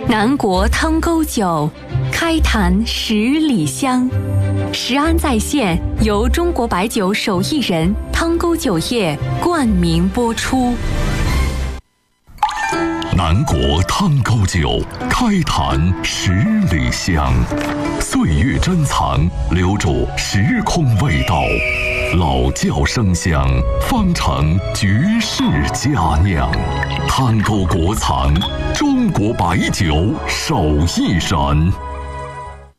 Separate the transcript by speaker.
Speaker 1: 南国汤沟酒，开坛十里香。食安在线由中国白酒手艺人汤沟酒业冠名播出。
Speaker 2: 南国汤沟酒，开坛十里香。岁月珍藏，留住时空味道。老窖生香，方成绝世佳酿。汤沟国藏，中国白酒手艺人。